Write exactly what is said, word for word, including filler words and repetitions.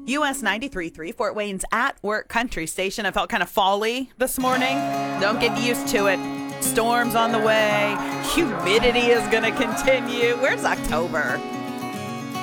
U S ninety-three point three, Fort Wayne's At Work Country Station. I felt kind of fall-y this morning. Don't get used to it. Storms on the way. Humidity is going to continue. Where's October?